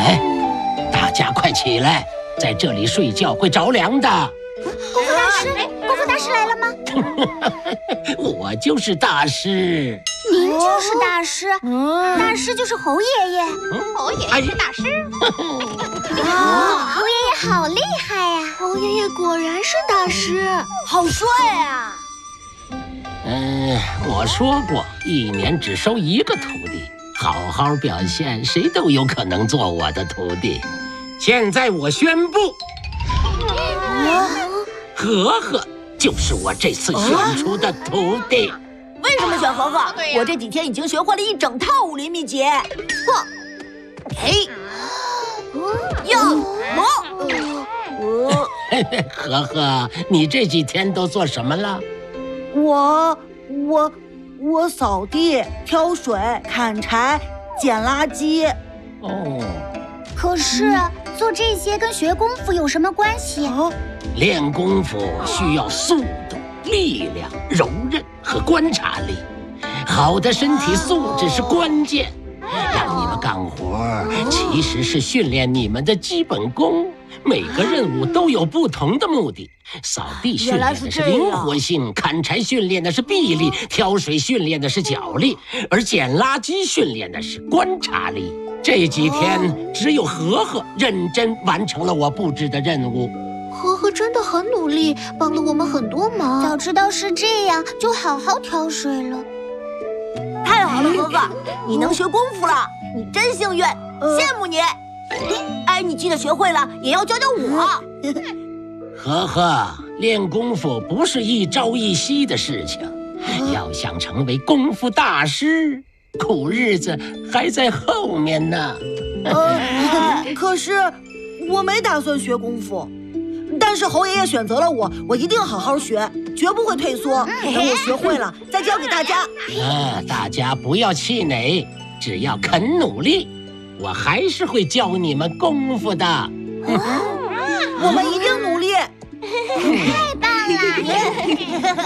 哎，大家快起来，在这里睡觉会着凉的。 功夫大师，功夫大师来了吗？ 我就是大师。 您就是大师，大师就是侯爷爷。 侯爷爷是大师。 侯爷爷好厉害呀！侯爷爷果然是大师， 好帅啊！ 我说过，1年只收1个徒弟，好好表现，谁都有可能做我的徒弟。现在我宣布，和和就是我这次选出的徒弟。 为什么选和和？ 对呀我这几天已经学会了一整套武林秘籍。嚯！嘿，要我， 和和，你这几天都做什么了？ 我扫地、挑水、砍柴、捡垃圾。 哦， 可是做这些跟学功夫有什么关系？ 练功夫需要速度、力量、柔韧和观察力，好的身体素质是关键。让你们干活其实是训练你们的基本功。每个任务都有不同的目的，扫地训练的是灵活性，砍柴训练的是臂力，挑水训练的是脚力，而捡垃圾训练的是观察力。这几天只有和和认真完成了我布置的任务。 和和真的很努力，帮了我们很多忙。早知道是这样，就好好挑水了。 太好了，和和，你能学功夫了，你真幸运，羡慕你。哎，你记得学会了也要教教我。 和和，练功夫不是一朝一夕的事情，要想成为功夫大师，苦日子还在后面呢。 可是我没打算学功夫，但是侯爷爷选择了我，我一定好好学，绝不会退缩。等我学会了，再教给大家。 大家不要气馁，只要肯努力，我还是会教你们功夫的。 我们一定努力。 太棒了！